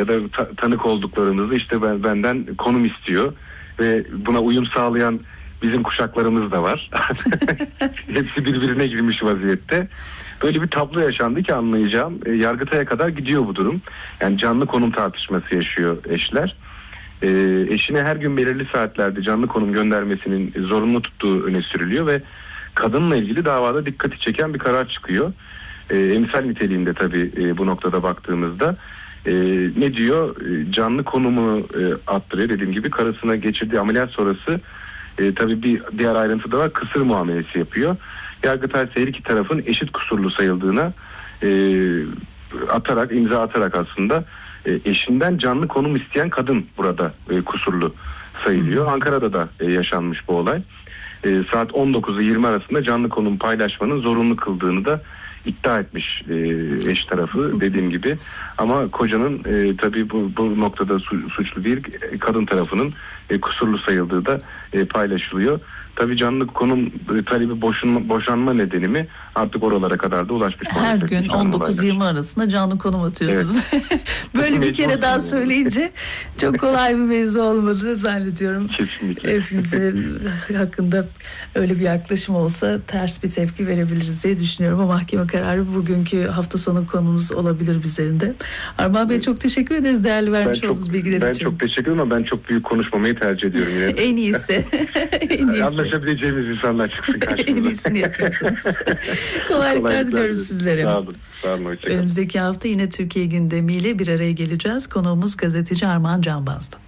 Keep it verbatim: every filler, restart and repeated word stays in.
ya da ta- tanık olduklarınızı işte ben, benden konum istiyor ve buna uyum sağlayan bizim kuşaklarımız da var. Hepsi birbirine girmiş vaziyette. Böyle bir tablo yaşandı ki anlayacağım. E, Yargıtay'a kadar gidiyor bu durum. Yani canlı konum tartışması yaşıyor eşler. E, eşine her gün belirli saatlerde canlı konum göndermesinin zorunlu tuttuğu öne sürülüyor ve kadınla ilgili davada dikkati çeken bir karar çıkıyor. E, emsal niteliğinde tabii e, bu noktada baktığımızda. E, ne diyor? E, canlı konumu e, attırıyor. Dediğim gibi karısına geçirdiği ameliyat sonrası e, tabii bir diğer ayrıntı da var. Kısır muamelesi yapıyor. Yargıtay her iki tarafın eşit kusurlu sayıldığına e, atarak, imza atarak aslında e, eşinden canlı konum isteyen kadın burada e, kusurlu sayılıyor. Ankara'da da e, yaşanmış bu olay. E, saat on dokuzla yirmi arasında canlı konum paylaşmanın zorunlu kıldığını da iddia etmiş e, eş tarafı dediğim gibi. Ama kocanın e, tabii bu, bu noktada su, suçlu değil, kadın tarafının e, kusurlu sayıldığı da e, paylaşılıyor. Tabii canlı konum e, talebi boşanma, boşanma nedeni mi artık oralara kadar da ulaşmış. Her gün on dokuz yirmi arasında canlı konum atıyorsunuz. Evet. Böyle bir kere daha söyleyince çok kolay bir mevzu olmadığını zannediyorum. Kesinlikle. Hepimize hakkında öyle bir yaklaşım olsa ters bir tepki verebiliriz diye düşünüyorum. Ama mahkeme kararı bugünkü hafta sonu konumuz olabilir üzerinde. Armağan Bey çok teşekkür ederiz değerli vermiş olduğunuz bilgiler ben için. Ben çok teşekkür ederim ama ben çok büyük konuşmamayı tercih ediyorum yine. En iyisi. En iyisi. Anlaşabileceğimiz insanlar çıksın karşımıza. En iyisini yapıyorsunuz. Kolaylıklar diliyorum sizlere. Sağ olun. Sağ olun. Hoşçakalın. Önümüzdeki hafta yine Türkiye gündemiyle bir araya geleceğiz. Konuğumuz gazeteci Armağan Canbaz'dı.